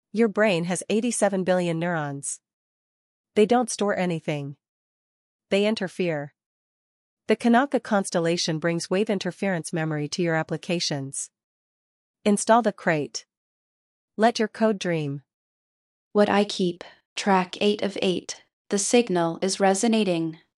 Your brain has 87 billion neurons. They don't store anything. They interfere. The Kanaka constellation brings wave interference memory to your applications. Install the crate. Let your code dream. What I keep, track 8 of 8. The signal is resonating.